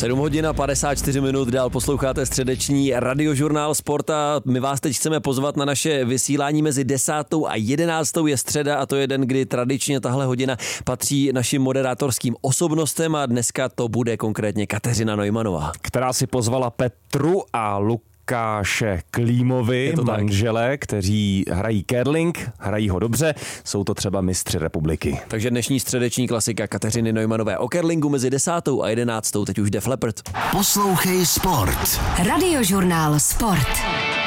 7 hodin a 54 minut, dál posloucháte středeční radiožurnál Sport a my vás teď chceme pozvat na naše vysílání mezi 10. a 11. je středa a to je den, kdy tradičně tahle hodina patří našim moderátorským osobnostem a dneska to bude konkrétně Kateřina Neumannová. Která si pozvala Petru a Lukáše Klímovi, manžele, kteří hrají curling, hrají ho dobře, jsou to třeba mistři republiky. Takže dnešní středeční klasika Kateřiny Neumannové o curlingu mezi 10. a 11. teď už Def Leppard. Poslouchej Sport. Radiožurnál Sport.